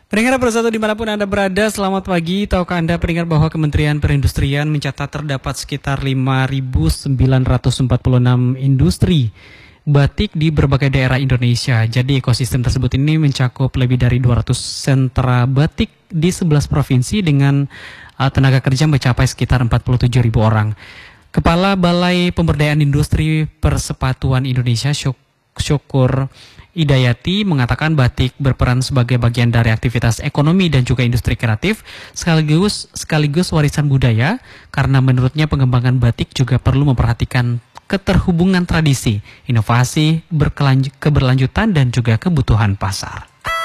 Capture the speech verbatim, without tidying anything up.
Pendengar Persatu dimanapun Anda berada, selamat pagi. Tahukah Anda pendengar bahwa Kementerian Perindustrian mencatat terdapat sekitar lima ribu sembilan ratus empat puluh enam industri batik di berbagai daerah Indonesia. Jadi ekosistem tersebut ini mencakup lebih dari dua ratus sentra batik di sebelas provinsi dengan uh, tenaga kerja mencapai sekitar empat puluh tujuh ribu orang. Kepala Balai Pemberdayaan Industri Persepatuan Indonesia Syukur Idayati mengatakan batik berperan sebagai bagian dari aktivitas ekonomi dan juga industri kreatif sekaligus sekaligus warisan budaya karena menurutnya pengembangan batik juga perlu memperhatikan keterhubungan tradisi, inovasi, keberlanjutan dan juga kebutuhan pasar.